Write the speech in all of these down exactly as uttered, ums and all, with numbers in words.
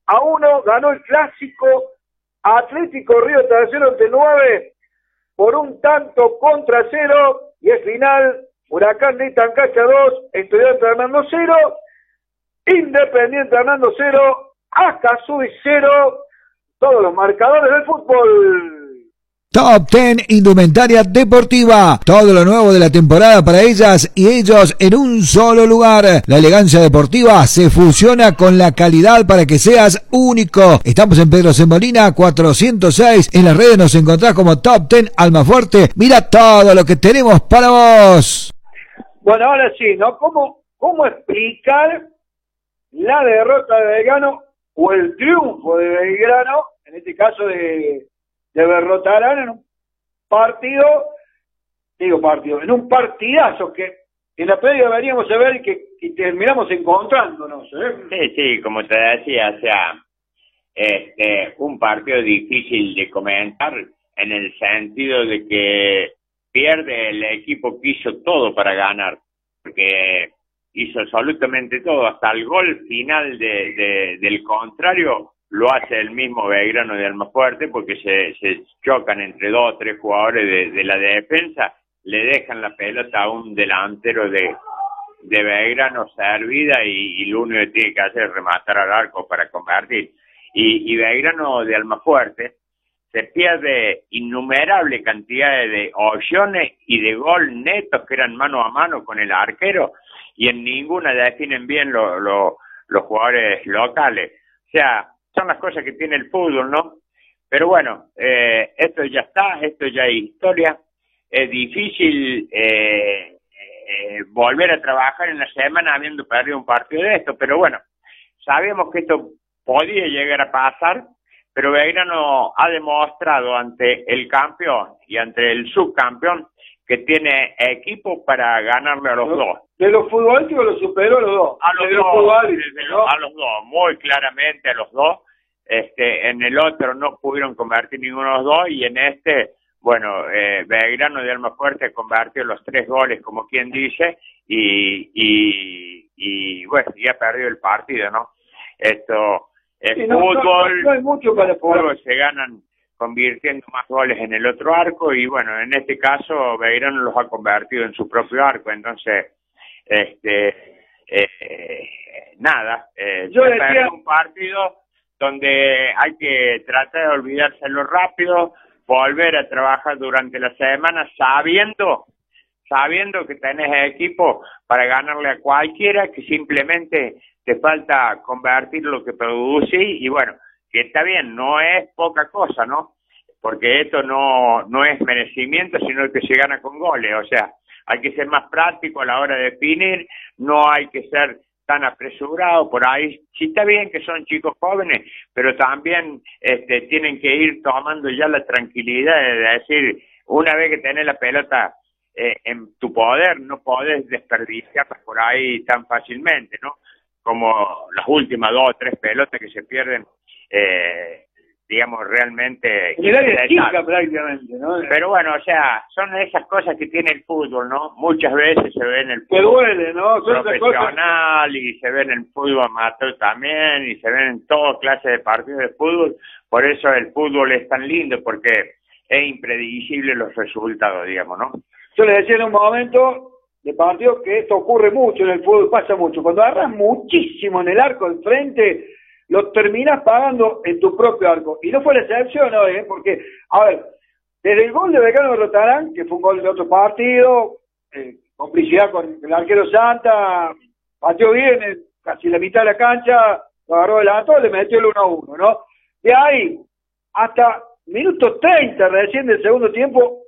a uno ganó el clásico Atlético Río Tercero ante nueve por un tanto contra cero, y el final, Huracán de Tancacha dos, Estudiantes Hernando cero, Independiente Hernando cero, Acazúi cero, todos los marcadores del fútbol. Top diez Indumentaria Deportiva. Todo lo nuevo de la temporada para ellas y ellos en un solo lugar. La elegancia deportiva se fusiona con la calidad para que seas único. Estamos en Pedro Semolina cuatrocientos seis. En las redes nos encontrás como Top diez Almafuerte. Mira todo lo que tenemos para vos. Bueno, ahora sí, ¿no? ¿Cómo, cómo explicar la derrota de Belgrano o el triunfo de Belgrano, en este caso de... de Berrotarán en un partido, digo partido, en un partidazo que en la previa deberíamos saber que, que terminamos encontrándonos, ¿eh? Sí, sí, como te decía, o sea, este, un partido difícil de comentar en el sentido de que pierde el equipo que hizo todo para ganar, porque hizo absolutamente todo, hasta el gol final de, de, del contrario lo hace el mismo Belgrano de Almafuerte, porque se, se chocan entre dos o tres jugadores de, de la defensa, le dejan la pelota a un delantero de, de Belgrano servida y, y lo único que tiene que hacer es rematar al arco para convertir. Y, y Belgrano de Almafuerte se pierde innumerable cantidad de opciones y de gol netos que eran mano a mano con el arquero, y en ninguna definen bien lo, lo, los jugadores locales. O sea, son las cosas que tiene el fútbol, ¿no? Pero bueno, eh, esto ya está, esto ya es historia. Es difícil eh, eh, volver a trabajar en la semana habiendo perdido un partido de esto, pero bueno, sabemos que esto podía llegar a pasar, pero Belgrano ha demostrado ante el campeón y ante el subcampeón que tiene equipo para ganarle a los dos. De los futbolísticos los superó a los dos. A los de dos, los desde los, a los dos, muy claramente a los dos. Este, en el otro no pudieron convertir ninguno de los dos, y en este, bueno, eh, Belgrano de Almafuerte convirtió los tres goles, como quien dice, y, y, y bueno, ya perdió el partido, ¿no? Esto es sí, no, fútbol, no, no hay mucho para fútbol, se ganan convirtiendo más goles en el otro arco, y bueno, en este caso Belgrano los ha convertido en su propio arco, entonces, este, eh, nada, eh, yo decía un partido donde hay que tratar de olvidárselo rápido, volver a trabajar durante la semana sabiendo, sabiendo que tenés equipo para ganarle a cualquiera, que simplemente te falta convertir lo que produce, y bueno, que está bien, no es poca cosa, ¿no? Porque esto no, no es merecimiento, sino que se gana con goles, o sea, hay que ser más práctico a la hora de definir, no hay que ser tan apresurado por ahí. Sí está bien que son chicos jóvenes, pero también este, tienen que ir tomando ya la tranquilidad de decir, una vez que tenés la pelota eh, en tu poder, no podés desperdiciarla por ahí tan fácilmente, ¿no? Como las últimas dos o tres pelotas que se pierden, eh, digamos, realmente... chica prácticamente, ¿no? Pero bueno, o sea, son esas cosas que tiene el fútbol, ¿no? Muchas veces se ve en el fútbol duele, ¿no? profesional y se ve en el fútbol amateur también, y se ven en toda clase de partidos de fútbol. Por eso el fútbol es tan lindo, porque es impredecible los resultados, digamos, ¿no? Yo les decía en un momento de partido que esto ocurre mucho en el fútbol, pasa mucho. Cuando agarras muchísimo en el arco del frente, lo terminas pagando en tu propio arco. Y no fue la excepción hoy, ¿eh? Porque, a ver, desde el gol de Belgrano de Rotarán, que fue un gol de otro partido, eh, complicidad con el arquero Santa, pateó bien, eh, casi la mitad de la cancha, lo agarró adelantado, le metió el uno a uno, ¿no? De ahí, hasta minuto treinta recién del segundo tiempo,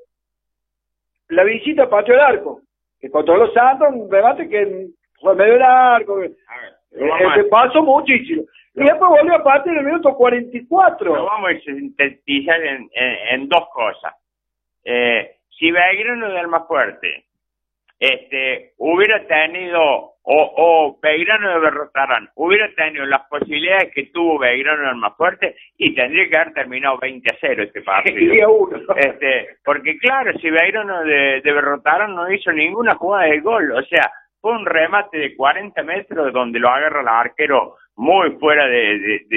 la visita pateó el arco, que controló Santa, un remate que fue medio largo, que, eh, pasó muchísimo. Y después volvió a partir en el minuto cuarenta y cuatro. Lo vamos a sintetizar en, en, en dos cosas. Eh, si Belgrano de Almafuerte este, hubiera tenido, o, o Belgrano de Berrotarán, hubiera tenido las posibilidades que tuvo Belgrano de Almafuerte, y tendría que haber terminado veinte a cero este partido. uno. Este, porque claro, si Belgrano de, de Berrotarán no hizo ninguna jugada de gol, o sea, fue un remate de cuarenta metros donde lo agarra el arquero muy fuera de, de, de